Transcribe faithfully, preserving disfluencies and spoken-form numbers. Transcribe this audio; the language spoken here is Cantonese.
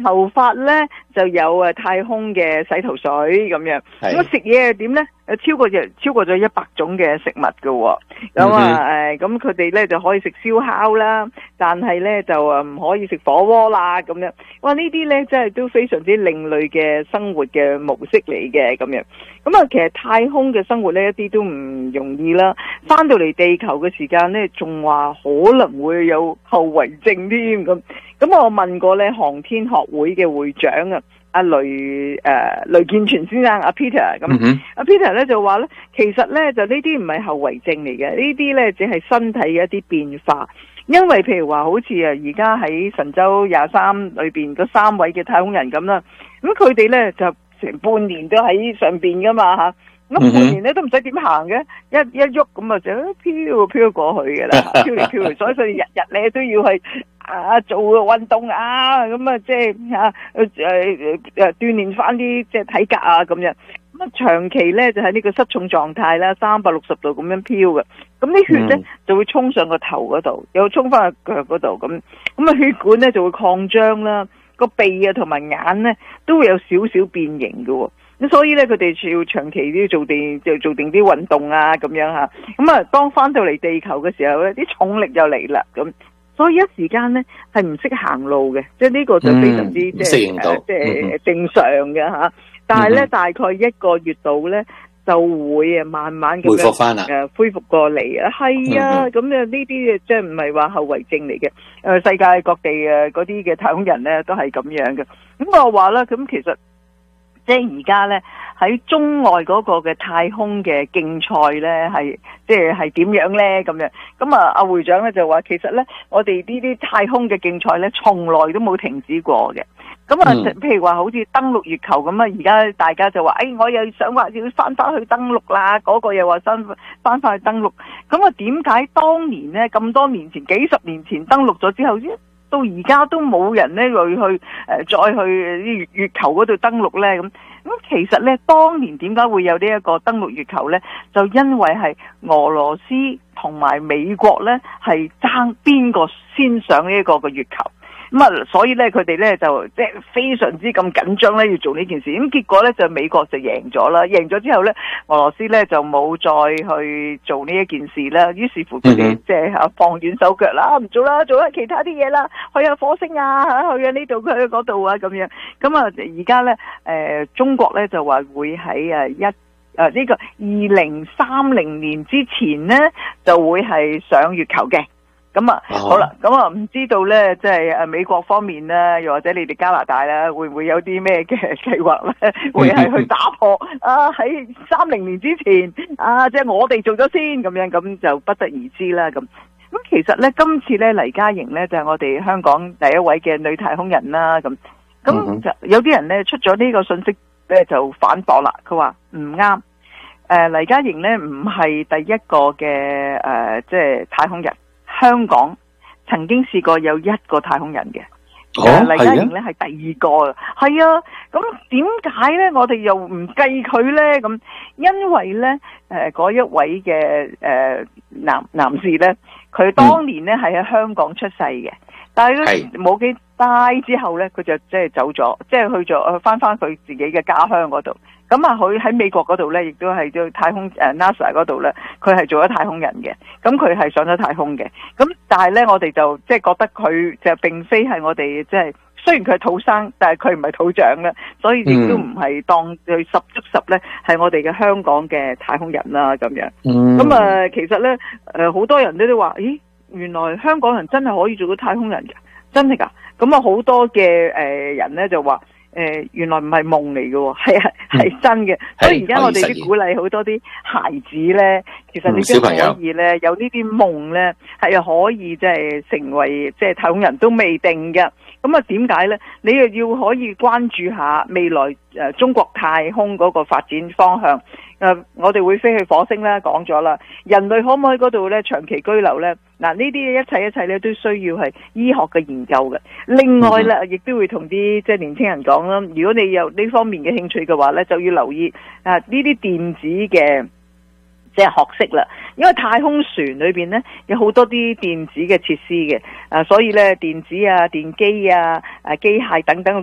頭髮咧就有誒太空嘅洗頭水咁樣。咁食嘢係點咧？誒超過咗超過咗一百種嘅食物噶、哦。咁啊誒，咁佢哋咧就可以食燒烤啦，但係咧就誒唔可以食火鍋啦咁樣。哇！呢啲咧真係都非常之另類嘅生活嘅模式嚟嘅咁樣。咁啊，其實太空嘅生活咧一啲都唔容易啦。翻到嚟地球嘅時間咧，仲話可能會有後遺症添咁。咁我問過咧航天學會嘅會長啊，阿雷誒、呃、雷健全先生阿 Peter 咁，阿、mm-hmm. Peter 咧就話咧，其實咧就呢啲唔係後遺症嚟嘅，呢啲咧只係身體嘅一啲變化。因為譬如話好似啊而家喺神舟廿三裏邊嗰三位嘅太空人咁啦，咁佢哋咧就成半年都喺上邊噶嘛吓。咁半年咧都唔使點行嘅，一一喐咁啊就飄飄過去嘅啦，飄嚟飄去，所以所以日日咧都要去啊做運動啊，咁啊即係啊誒誒誒鍛煉翻啲即係體格啊咁樣。咁啊長期咧就喺呢個失重狀態啦，三百六十度咁樣飄嘅。咁啲血咧就會衝上個頭嗰度，又衝翻個腳嗰度咁。咁啊血管咧就會擴張啦，個鼻啊同埋眼咧都會有少少變形嘅。咁所以咧，佢哋要長期都要做定，就做定啲運動啊，咁樣吓。咁啊，當翻到嚟地球嘅時候咧，啲重力又嚟啦，咁所以一時間咧係唔識行路嘅，即係呢個就非常之、嗯、即係即係正常嘅吓。但係咧、嗯，大概一個月度咧就會啊慢慢咁樣恢復翻啦，誒恢復過嚟啊，係啊，咁啊呢啲即係唔係話後遺症嚟嘅。誒，世界各地誒嗰啲嘅太空人咧都係咁樣嘅。咁我話啦，咁其實。即係而家咧喺中外嗰個嘅太空嘅競賽咧係即係係點樣咧咁樣。咁啊阿會長咧就話其實咧我哋呢啲太空嘅競賽咧從來都冇停止過嘅。咁啊、嗯、譬如話好似登陸月球咁啊，而家大家就話誒、哎、我又想話要翻翻去登陸啦，嗰、那個又話翻翻翻去登陸。咁啊點解當年咧咁多年前幾十年前登陸咗之後先？到而家都冇人咧去去誒、呃、再去啲月球嗰度登陸咧咁。咁其實咧當年點解會有呢一個登陸月球咧？就因為係俄羅斯同埋美國咧係爭邊個先上呢一個嘅月球。咁啊，所以咧佢哋咧就即係非常之咁緊張咧要做呢件事。咁結果咧就美國就贏咗啦，贏咗之後咧俄羅斯咧就冇再去做呢一件事啦。於是乎佢哋即係吓放軟手腳啦，唔做啦，做下其他啲嘢啦，去下火星啊，去下呢度去嗰度啊咁樣。咁啊而家咧誒中國咧就話會喺誒一誒呢個二零三零年之前咧就會係上月球嘅。咁啊，好啦，咁啊，唔知道咧，即係誒美國方面咧，又或者你哋加拿大咧，會唔會有啲咩嘅計劃咧？會係去打破啊喺三零年之前啊，即係我哋做咗先咁樣，咁就不得而知啦。咁咁其實咧，今次咧黎嘉瑩咧就係我哋香港第一位嘅女太空人啦。咁咁就有啲人咧出咗呢個信息咧就反駁啦，佢話唔啱。誒黎嘉瑩咧唔係第一個嘅誒即係太空人。香港曾經試過有一個太空人嘅，哦，黎嘉瑩咧係第二個，係啊，咁點解咧我哋又唔計佢咧？咁因為咧誒嗰一位嘅誒、呃、男男士咧，佢當年咧係喺香港出世嘅，但係咧冇幾耐之後咧，佢就即係走咗，即係去咗翻翻佢自己嘅家鄉嗰度。咁啊，佢喺美國嗰度咧，亦都係做太空誒 NASA 嗰度咧，佢係做咗太空人嘅。咁佢係上咗太空嘅。咁但係咧，我哋就即係覺得佢就並非係我哋即係，雖然佢係土生，但係佢唔係土長啦，所以亦都唔係當佢十足十咧係我哋嘅香港嘅太空人啦咁樣。咁、嗯、啊，其實咧誒好多人都都話，咦，原來香港人真係可以做到太空人嘅，真係㗎。咁啊，好多嘅誒人咧就話。誒、呃，原來唔係夢嚟嘅，係係真嘅。所以而家我哋都鼓勵好多啲孩子咧，其實你都可以咧有呢啲夢咧，係可以即係成為即係太空人都未定嘅。咁啊，點解咧？你又要可以關注下未來誒、呃、中國太空嗰個發展方向。誒、呃，我哋會飛去火星啦，講咗啦。人類可唔可以嗰度咧長期居留咧？嗱，呢啲一切一切咧都需要係醫學嘅研究嘅。另外咧，亦、嗯、都會同啲即係年輕人講啦。如果你有呢方面嘅興趣嘅話咧，就要留意啊呢啲電子嘅即係學識啦。因為太空船裏邊咧有好多啲電子嘅設施嘅，啊，所以咧電子啊、電機啊、啊機械等等。